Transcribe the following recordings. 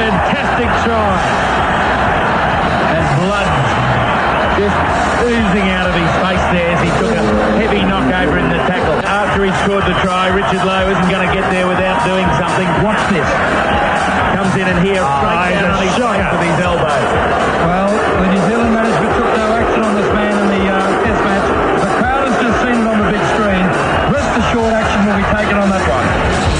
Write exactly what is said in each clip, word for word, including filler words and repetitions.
fantastic try. And blood just oozing out of his face there as he took a heavy knock over in the tackle. After he scored the try, Richard Lowe isn't going to get there without doing something. Watch this. Comes in and here, straight down on his face with his elbow. Well, the New Zealand management took no action on this man in the uh, test match. The crowd has just seen it on the big screen. Rest assured, action will be taken on that one.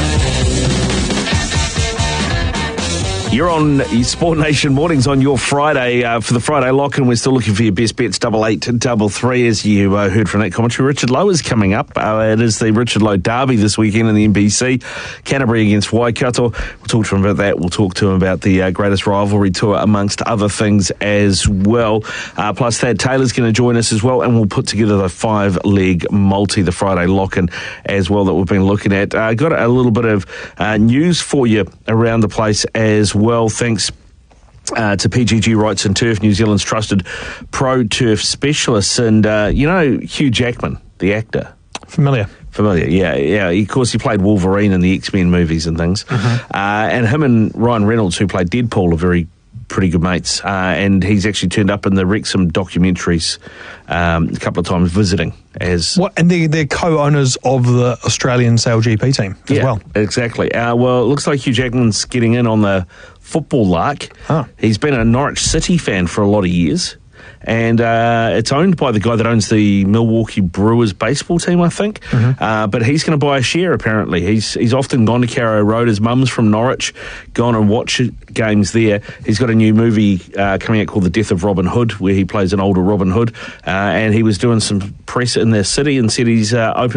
You're on Sport Nation Mornings on your Friday uh, for the Friday lock, and we're still looking for your best bets, double eight, double three, as you uh, heard from that commentary. Richard Lowe is coming up. Uh, it is the Richard Lowe Derby this weekend in the N B C. Canterbury against Waikato. We'll talk to him about that. We'll talk to him about the uh, greatest rivalry tour, amongst other things as well. Uh, plus, Thad Taylor's going to join us as well, and we'll put together the five-leg multi, the Friday lock-in as well, that we've been looking at. Uh, got a little bit of uh, news for you around the place as well. Well, thanks uh, to P G G Rights and Turf, New Zealand's trusted pro turf specialists. And, uh, you know, Hugh Jackman, the actor. Familiar. Familiar, yeah. yeah. Of course, he played Wolverine in the X-Men movies and things. Mm-hmm. Uh, and him and Ryan Reynolds, who played Deadpool, are very pretty good mates. Uh, and he's actually turned up in the Wrexham documentaries um, a couple of times visiting. As what, and they're, they're co-owners of the Australian Sail G P team as yeah, well. Exactly. Uh, well, it looks like Hugh Jackman's getting in on the football lark. Huh. He's been a Norwich City fan for a lot of years. And uh, it's owned by the guy that owns the Milwaukee Brewers baseball team, I think. Mm-hmm. Uh, but he's going to buy a share, apparently. He's he's often gone to Carrow Road. His mum's from Norwich, gone and watched games there. He's got a new movie uh, coming out called The Death of Robin Hood, where he plays an older Robin Hood. Uh, and he was doing some press in their city and said he's uh, open